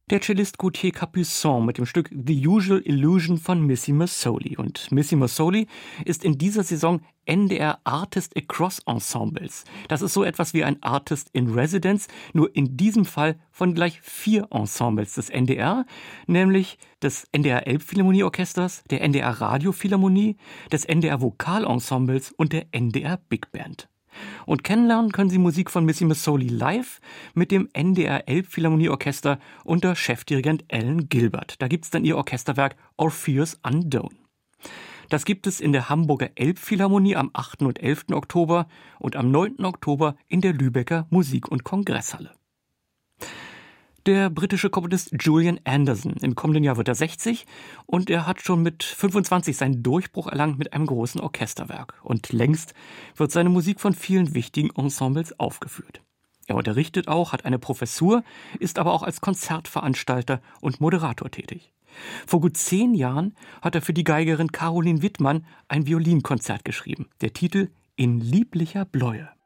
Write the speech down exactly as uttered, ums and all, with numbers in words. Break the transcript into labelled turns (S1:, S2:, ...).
S1: Der Cellist Gauthier Capuçon mit dem Stück The Usual Illusion von Missy Mossoli. Und Missy Mossoli ist in dieser Saison N D R Artist Across Ensembles. Das ist so etwas wie ein Artist in Residence, nur in diesem Fall von gleich vier Ensembles des N D R, nämlich des N D R Elbphilharmonieorchesters, der N D R Radiophilharmonie, des N D R Vokalensembles und der N D R Big Band. Und kennenlernen können Sie Musik von Missy Mossoli live mit dem N D R Elbphilharmonieorchester unter Chefdirigent Alan Gilbert. Da gibt es dann ihr Orchesterwerk Orpheus Unknown. Das gibt es in der Hamburger Elbphilharmonie am achten und elften Oktober und am neunten Oktober in der Lübecker Musik- und Kongresshalle. Der britische Komponist Julian Anderson. Im kommenden Jahr wird er sechzig und er hat schon mit fünfundzwanzig seinen Durchbruch erlangt mit einem großen Orchesterwerk. Und längst wird seine Musik von vielen wichtigen Ensembles aufgeführt. Er unterrichtet auch, hat eine Professur, ist aber auch als Konzertveranstalter und Moderator tätig. Vor gut zehn Jahren hat er für die Geigerin Caroline Wittmann ein Violinkonzert geschrieben. Der Titel »In lieblicher Bläue«.